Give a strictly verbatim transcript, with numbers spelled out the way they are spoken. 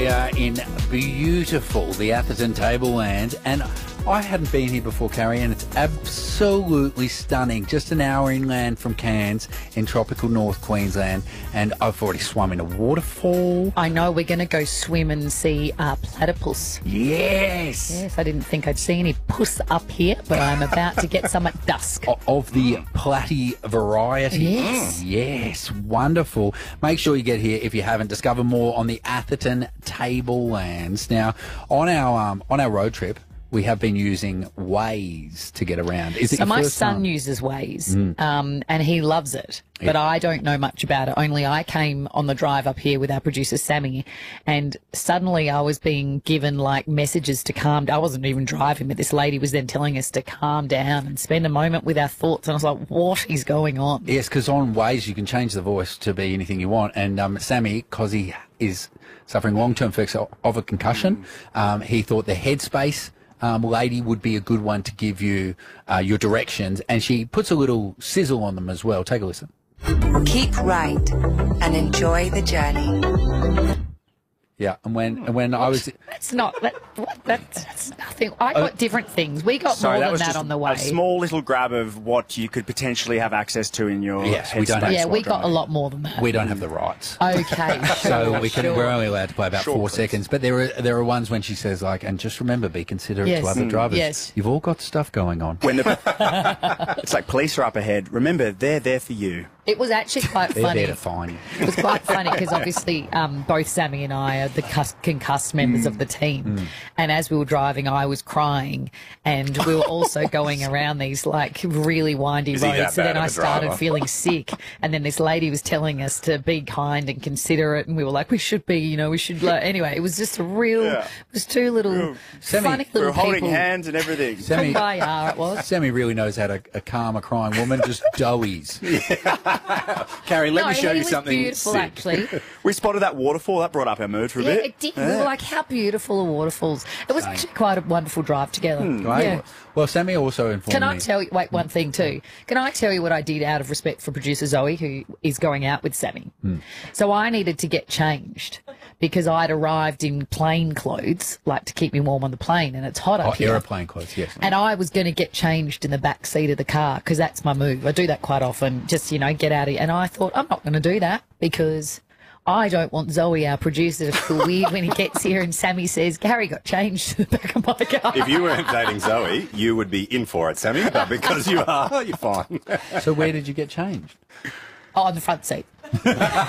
We are in beautiful the Atherton Tableland, and I hadn't been here before, Carrie, and it's absolutely stunning. Just an hour inland from Cairns in tropical North Queensland, and I've already swum in a waterfall. I know, we're going to go swim and see uh, platypus. Yes! Yes, I didn't think I'd see any puss up here, but I'm about to get some at dusk. O- Of the platy variety. Yes. Yes, wonderful. Make sure you get here if you haven't. Discover more on the Atherton Tablelands. Now, on our um, on our road trip, we have been using Waze to get around. Is it So your my first son time? uses Waze, um, and he loves it, but I don't know much about it. Only I came on the drive up here with our producer Sammy, and suddenly I was being given like messages to calm down. I wasn't even driving, but this lady was then telling us to calm down and spend a moment with our thoughts. And I was like, what is going on? Yes, because on Waze you can change the voice to be anything you want. And um, Sammy, because he is suffering long-term effects of of a concussion, um, he thought the Headspace Um, lady would be a good one to give you uh, your directions, and she puts a little sizzle on them as well. Take a listen. Keep right and enjoy the journey. Yeah, and when and when I was That's not that. What, that's, that's nothing. I got different things. We got Sorry, more that than was that just on the way. a small little grab of what you could potentially have access to in your Yes, we don't Headspace have- yeah, while we got a driving. lot more than that. we don't have the rights. Okay, So we can, sure. we're only allowed to play about Sure, four please. seconds. But there are there are ones when she says like, and just remember, be considerate Yes. to other Mm. drivers. Yes. You've all got stuff going on. When the, it's like police are up ahead. Remember, they're there for you. It was actually quite They're funny. there to fine you. It was quite funny because obviously um, both Sammy and I are the cus- concussed members of the team. And as we were driving, I was crying, and we were also going around these like really windy Is he roads. that So then bad of I a started driver? feeling sick. And then this lady was telling us to be kind and considerate, and we were like, we should be, you know, we should. Like, anyway, it was just a real. Yeah. It was two little Sammy, funny We little were holding people. hands and everything. Sammy, Kumbaya, it was. Sammy really knows how to uh, calm a crying woman. Just doughies. Carrie, let no, me show he you was something beautiful, sick. actually. We spotted that waterfall. That brought up our mood for a Yeah, bit. it did. We were like, how beautiful are waterfalls? It was actually quite a wonderful drive together. Right? Yeah. Well, Sammy also informed Can I me. tell you, wait, one thing too. Can I tell you what I did out of respect for producer Zoe, who is going out with Sammy? So I needed to get changed because I'd arrived in plain clothes, like to keep me warm on the plane, and it's hot up Oh, here. aeroplane clothes, yes. And I was going to get changed in the back seat of the car because that's my move. I do that quite often, just, you know, get out of here. And I thought, I'm not going to do that because I don't want Zoe, our producer, to feel weird when he gets here and Sammy says, Gary got changed to the back of my car. If you weren't dating Zoe, you would be in for it, Sammy. But because you are, you're fine. So where did you get changed? Oh, on the front seat.